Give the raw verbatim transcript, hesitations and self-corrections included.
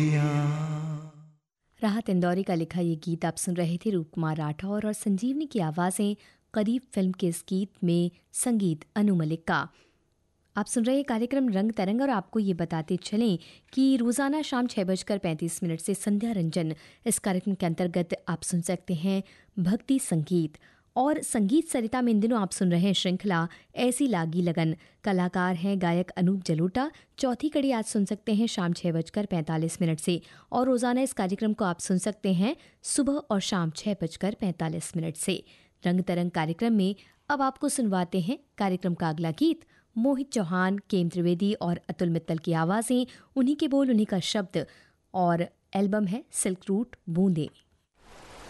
राहत इंदौरी का लिखा ये गीत आप सुन रहे थे रूप कुमार राठौर और संजीवनी की आवाज़ें करीब फिल्म के इस गीत में संगीत अनु मलिक का। आप सुन रहे कार्यक्रम रंग तरंग और आपको ये बताते चलें कि रोज़ाना शाम छः बजकर पैंतीस मिनट से संध्या रंजन इस कार्यक्रम के अंतर्गत आप सुन सकते हैं भक्ति संगीत। और संगीत सरिता में इन दिनों आप सुन रहे हैं श्रृंखला ऐसी लागी लगन। कलाकार हैं गायक अनूप जलोटा। चौथी कड़ी आज सुन सकते हैं शाम छः बजकर पैंतालीस मिनट से और रोज़ाना इस कार्यक्रम को आप सुन सकते हैं सुबह और शाम छः बजकर पैंतालीस मिनट से। रंग तरंग कार्यक्रम में अब आपको सुनवाते हैं कार्यक्रम का अगला गीत। मोहित चौहान, केम त्रिवेदी और अतुल मित्तल की आवाज़ें, उन्हीं के बोल उन्हीं का शब्द और एल्बम है सिल्क रूट बूंदे।